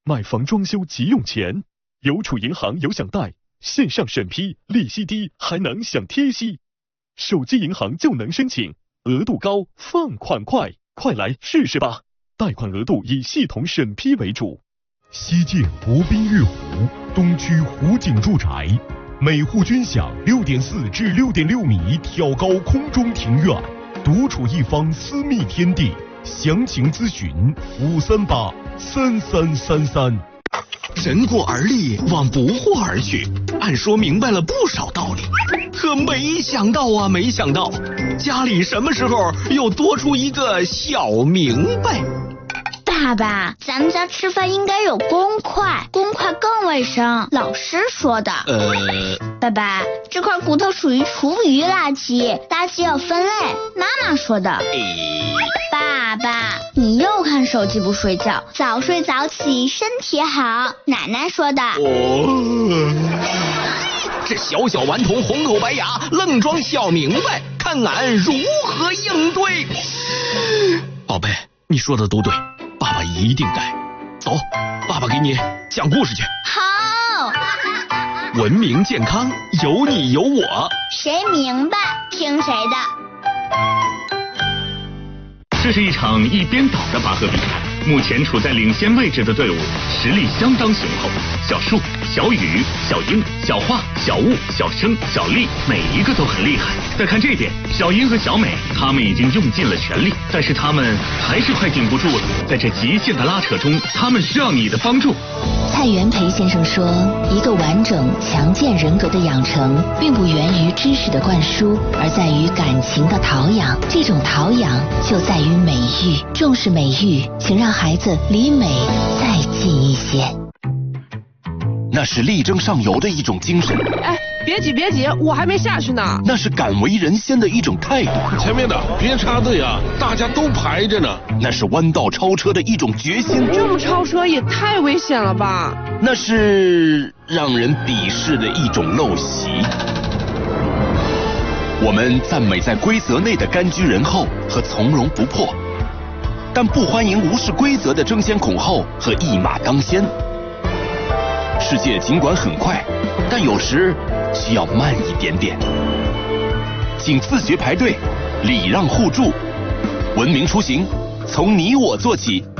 买房装修急用钱，邮储银行有享贷，线上审批，利息低，还能享贴息。手机银行就能申请，额度高，放款快，快来试试吧！贷款额度以系统审批为主。 西建国宾悦湖东区湖景住宅，每户均享6.4至6.6米挑高空中庭院，独处一方私密天地。详情咨询5383333。 人过而立，往不惑而去，按说明白了不少道理，可没想到啊，没想到家里什么时候又多出一个小明白。 爸爸，咱们家吃饭应该有公筷，公筷更卫生，老师说的。爸爸，这块骨头属于厨余垃圾，垃圾要分类，妈妈说的。爸爸，你又看手机不睡觉，早睡早起身体好，奶奶说的。 这小小顽童红口白牙，愣装小明白，看俺如何应对。宝贝，你说的都对，爸爸一定改。走，爸爸给你讲故事去。 好。 文明健康，有你有我， 谁明白听谁的。 这是一场一边倒的拔河比赛，目前处在领先位置的队伍实力相当雄厚。小树、小雨、小英、小花、小雾、小生、小丽，每一个都很厉害。再看这边，小英和小美，他们已经用尽了全力，但是他们还是快顶不住了。在这极限的拉扯中，他们需要你的帮助。 蔡元培先生说，一个完整强健人格的养成，并不源于知识的灌输，而在于感情的陶养。这种陶养就在于美育，重视美育，请让孩子离美再近一些。 那是力争上游的一种精神。 哎，别急别急，我还没下去呢。 那是敢为人先的一种态度。 前面的别插队啊，大家都排着呢。 那是弯道超车的一种决心。 这么超车也太危险了吧？ 那是让人鄙视的一种陋习。我们赞美在规则内的甘居人后和从容不迫，但不欢迎无视规则的争先恐后和一马当先。世界尽管很快，但有时需要慢一点点。请自觉排队，礼让互助，文明出行，从你我做起。